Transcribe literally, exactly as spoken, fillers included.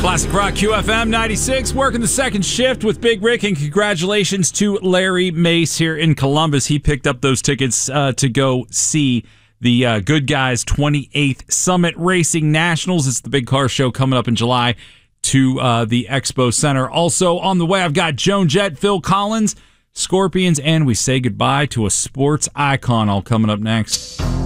Classic Rock Q F M ninety-six, working the second shift with Big Rick, and congratulations to Larry Mace here in Columbus. He picked up those tickets uh, to go see the uh, Good Guys twenty-eighth Summit Racing Nationals. It's the big car show coming up in July to uh, the Expo Center. Also on the way, I've got Joan Jett, Phil Collins, Scorpions, and we say goodbye to a sports icon all coming up next.